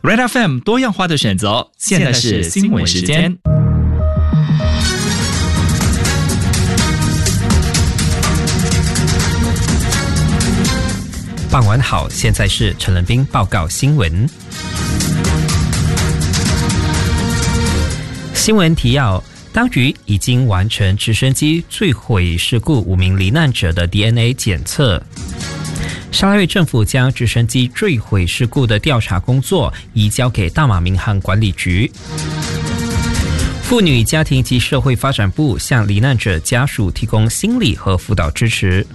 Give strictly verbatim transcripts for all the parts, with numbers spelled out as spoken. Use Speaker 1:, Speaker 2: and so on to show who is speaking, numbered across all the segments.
Speaker 1: Red F M 多样化的选择，现在是新闻时间。
Speaker 2: 傍晚好，现在是陈仁斌报告新闻。新闻提要：当局已经完成直升机坠毁事故五名罹难者的 D N A 检测。沙拉越政府将直升机坠毁事故的调查工作移交给大马民航管理局。妇女家庭及社会发展部向罹难者家属提供心理和辅导支持。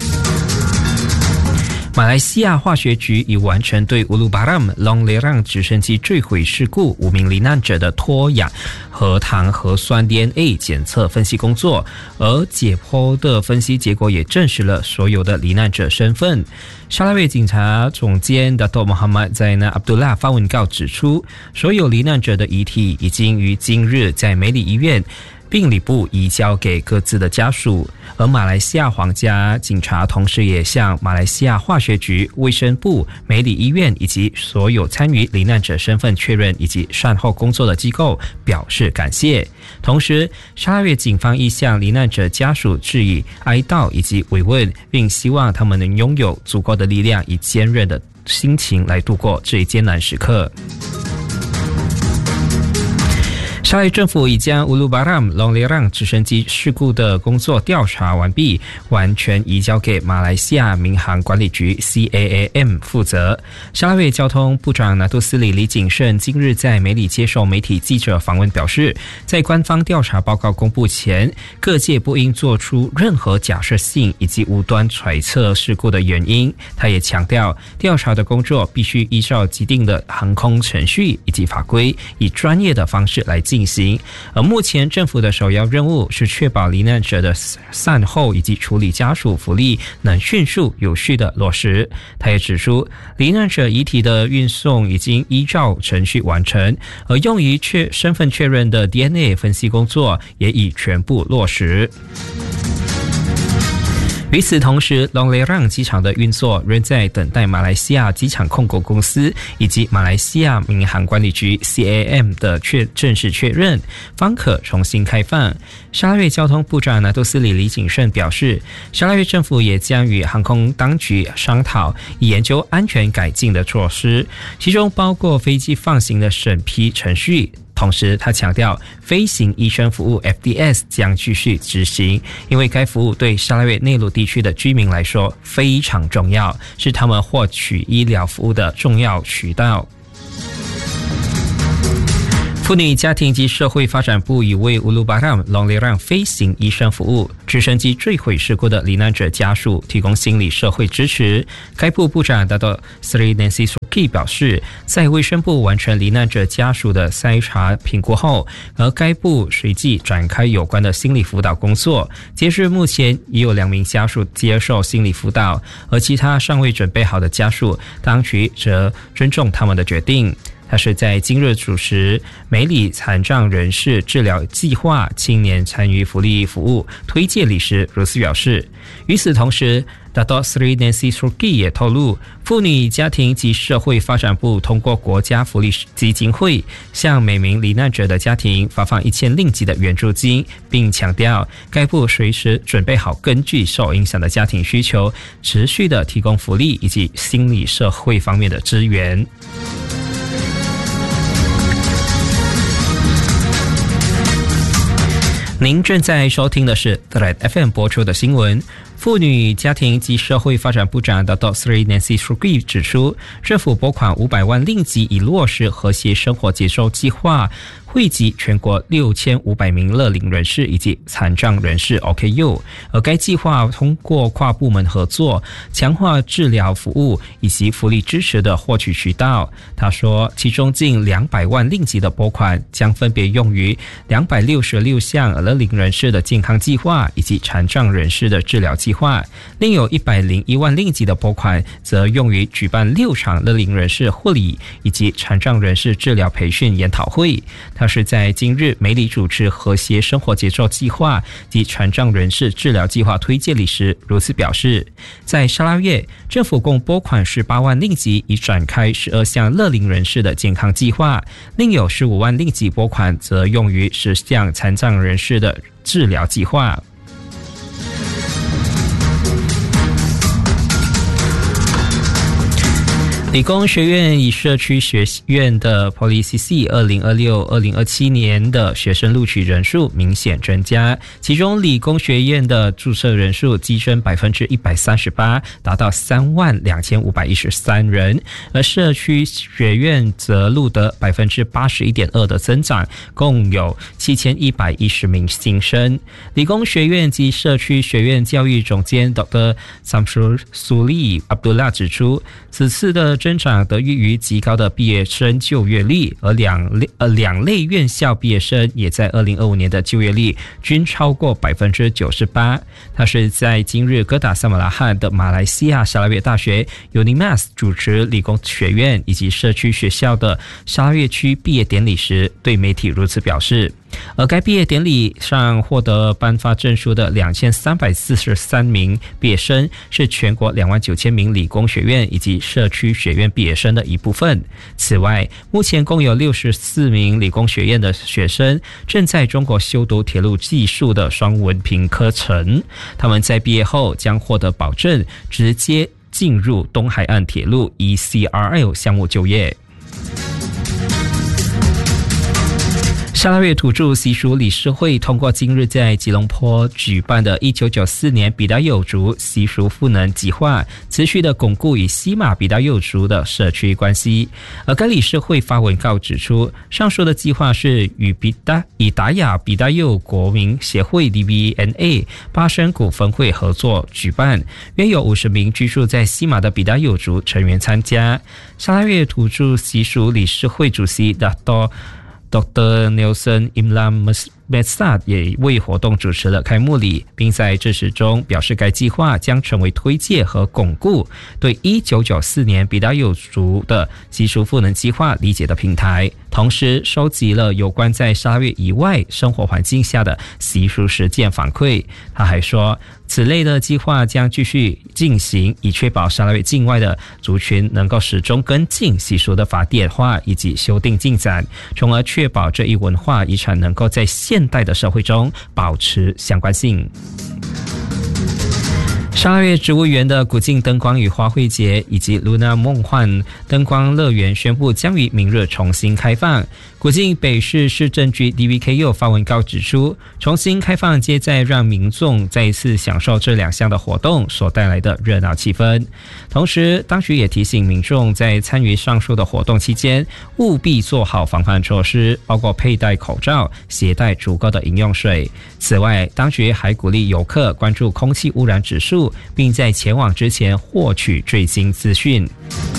Speaker 2: 马来西亚化学局已完成对乌鲁巴拉姆 Long Lerang 直升机坠毁事故五名罹难者的脱氧核糖核酸 D N A 检测分析工作，而解剖的分析结果也证实了所有的罹难者身份。沙拉越警察总监 Dato' Muhammad Zainal Abdullah 发文告指出，所有罹难者的遗体已经于今日在美里医院病理部移交给各自的家属，而马来西亚皇家警察同时也向马来西亚化学局、卫生部、美里医院以及所有参与罹难者身份确认以及善后工作的机构表示感谢。同时，沙拉越警方亦向罹难者家属致以哀悼以及慰问，并希望他们能拥有足够的力量以坚韧的心情来度过这一艰难时刻。沙拉越政府已将乌鲁巴拉姆 Long Lerang 直升机事故的工作调查完毕，完全移交给马来西亚民航管理局 C A A M 负责。沙拉越交通部长拿督斯里李景胜今日在美里接受媒体记者访问表示，在官方调查报告公布前，各界不应做出任何假设性以及无端揣测事故的原因。他也强调，调查的工作必须依照既定的航空程序以及法规，以专业的方式来进行。进行，而目前政府的首要任务是确保罹难者的善后以及处理家属福利能迅速有序的落实。他也指出，罹难者遗体的运送已经依照程序完成，而用于确身份确认的 D N A 分析工作也已全部落实。与此同时 Long Lerang 机场的运作仍在等待马来西亚机场控股公司以及马来西亚民航管理局 C A A M 的确正式确认，方可重新开放。沙拉越交通部长拿督斯里李景胜表示，沙拉越政府也将与航空当局商讨，以研究安全改进的措施，其中包括飞机放行的审批程序。同时他强调，飞行医生服务 F D S 将继续执行，因为该服务对沙拉越内陆地区的居民来说非常重要，是他们获取医疗服务的重要渠道。妇女家庭及社会发展部已为乌鲁巴拉姆 Long Lerang 飞行医生服务直升机坠毁事故的罹难者家属提供心理社会支持。该部部长 Dato' Sri Nancy Suki 表示，在卫生部完成罹难者家属的筛查评估后，而该部随即展开有关的心理辅导工作。截至目前，已有两名家属接受心理辅导，而其他尚未准备好的家属，当局则尊重他们的决定。他是在今日主持美里残障人士治疗计划青年参与福利服务推介理事如此表示。与此同时， Dato' Sri Nancy Suki 也透露，妇女家庭及社会发展部通过国家福利基金会向每名罹难者的家庭发放一千令吉的援助金，并强调该部随时准备好根据受影响的家庭需求，持续的提供福利以及心理社会方面的支援。您正在收听的是 Red F M 播出的新闻。妇女家庭及社会发展部长 Dato' Sri Nancy Suki 指出，政府拨款五百万令吉以落实和谐生活节奏计划，惠及全国六千五百名乐龄人士以及残障人士 O K U， 而该计划通过跨部门合作，强化治疗服务以及福利支持的获取渠道。他说，其中近两百万令吉的拨款将分别用于两百六十六项乐龄人士的健康计划以及残障人士的治疗计划。 计划，另有一百零一万令吉的拨款则用于举办六场乐龄人士护理以及残障人士治疗培训研讨会。他是在今日美里主持和谐生活节奏计划及残障人士治疗计划推介礼时如此表示，在沙拉越政府共拨款十八万令吉，以展开十二项乐龄人士的健康计划，另有十五万令吉拨款则用于十项残障人士的治疗计划。理工学院以社区学院的 PolyCC 二零二六二零二七年的学生录取人数明显增加，其中理工学院的注册人数激增百分之一百三十八，达到三万两千五百一十三人，而社区学院则录得百分之八十一点二的增长，共有七千一百一十名新生。理工学院及社区学院教育总监 Doctor Samsul Suli Abdullah 指出，此次的增长得益于极高的毕业生就业率，而两类呃两类院校毕业生也在二零二五年的就业率均超过百分之九十八。他是在今日哥打萨马拉罕的马来西亚沙拉越大学 UNIMAS 主持理工学院以及社区学校的沙拉越区毕业典礼时，对媒体如此表示。而该毕业典礼上获得颁发证书的两千三百四十三名毕业生，是全国两万九千名理工学院以及社区学院毕业生的一部分。此外，目前共有六十四名理工学院的学生正在中国修读铁路技术的双文凭课程，他们在毕业后将获得保证，直接进入东海岸铁路 E C R L 项目就业。沙拉越土著习俗理事会通过今日在吉隆坡举办的一九九四年比达友族习俗赋能计划，持续的巩固与西马比达友族的社区关系。而该理事会发文告指出，上述的计划是与比达以达雅比达友国民协会 D B N A 巴生股份会合作举办，约有五十名居住在西马的比达友族成员参加。沙拉越土著习俗理事会主席 Dato Doctor Nelson Imran Mesad 也为活动主持了开幕礼，并在致辞中表示该计划将成为推介和巩固对一九九四年比达友族的习俗赋能计划理解的平台，同时收集了有关在沙拉越以外生活环境下的习俗实践反馈。他还说，此类的计划将继续进行，以确保沙拉越境外的族群能够始终跟进习俗的法典化以及修订进展，从而确保这一文化遗产能够在现代的社会中保持相关性。沙拉越植物园的古晋灯光与花卉节以及 Luna 梦幻灯光乐园宣布将于明日重新开放。古晋北市市政局 D V K U 发文告指出，重新开放皆在让民众再一次享受这两项的活动所带来的热闹气氛。同时，当局也提醒民众在参与上述的活动期间，务必做好防范措施，包括佩戴口罩、携带足够的饮用水。此外，当局还鼓励游客关注空气污染指数，并在前往之前获取最新资讯。